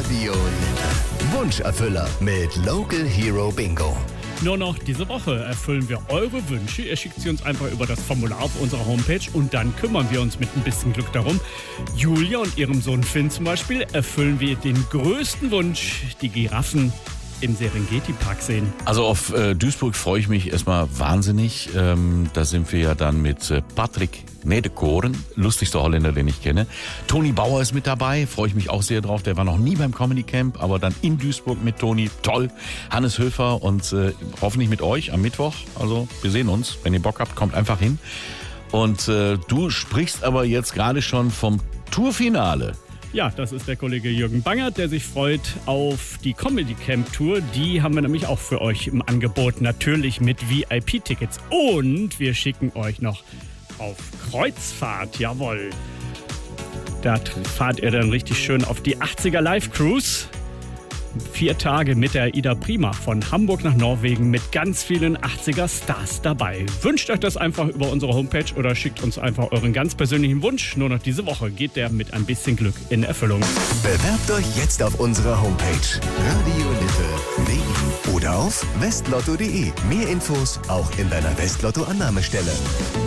Radio Lippe. Wunscherfüller mit Local Hero Bingo. Nur noch diese Woche erfüllen wir eure Wünsche. Ihr schickt sie uns einfach über das Formular auf unserer Homepage und dann kümmern wir uns mit ein bisschen Glück darum. Julia und ihrem Sohn Finn zum Beispiel erfüllen wir den größten Wunsch, die Giraffen im Serengeti-Park sehen. Also auf Duisburg freue ich mich erstmal wahnsinnig. Da sind wir ja dann mit Patrick Nedekoren, lustigster Holländer, den ich kenne. Toni Bauer ist mit dabei, freue ich mich auch sehr drauf. Der war noch nie beim Comedy Camp, aber dann in Duisburg mit Toni. Toll. Hannes Höfer und hoffentlich mit euch am Mittwoch. Also wir sehen uns. Wenn ihr Bock habt, kommt einfach hin. Und du sprichst aber jetzt gerade schon vom Tourfinale. Ja, das ist der Kollege Jürgen Bangert, der sich freut auf die Comedy Camp Tour. Die haben wir nämlich auch für euch im Angebot, natürlich mit VIP-Tickets. Und wir schicken euch noch auf Kreuzfahrt, jawohl. Da fahrt ihr dann richtig schön auf die 80er Live Cruise. 4 Tage mit der Ida Prima von Hamburg nach Norwegen mit ganz vielen 80er Stars dabei. Wünscht euch das einfach über unsere Homepage oder schickt uns einfach euren ganz persönlichen Wunsch. Nur noch diese Woche geht der mit ein bisschen Glück in Erfüllung. Bewerbt euch jetzt auf unserer Homepage radiolippe.de oder auf westlotto.de. Mehr Infos auch in deiner Westlotto-Annahmestelle.